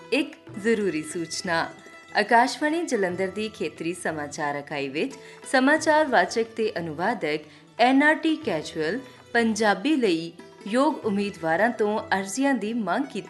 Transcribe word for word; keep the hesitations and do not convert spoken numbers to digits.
ਇੱਕ ਜ਼ਰੂਰੀ ਸੂਚਨਾ। ਆਕਾਸ਼ਵਾਣੀ ਜਲੰਧਰ ਦੀ ਖੇਤਰੀ ਸਮਾਚਾਰ ਇਕਾਈ ਵਿੱਚ ਸਮਾਚਾਰ ਵਾਚਕ ਤੇ ਅਨੁਵਾਦਕ N R T casual Punjabi ਲਈ ਯੋਗ ਉਮੀਦਵਾਰਾਂ ਤੋਂ ਅਰਜ਼ੀਆਂ ਦੀ ਮੰਗ ਕੀਤੀ